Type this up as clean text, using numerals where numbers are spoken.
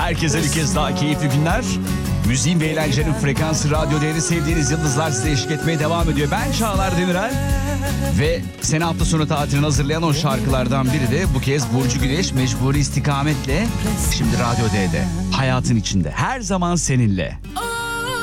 Herkese bir kez daha keyifli günler. Müziğin ve eğlencenin frekansı Radyo D'de sevdiğiniz yıldızlar size eşlik etmeye devam ediyor. Ben Çağlar Demirel ve seni hafta sonu tatiline hazırlayan o şarkılardan biri de bu kez Burcu Güneş Mecburi İstikamet'le. Şimdi Radyo D'de hayatın içinde her zaman seninle.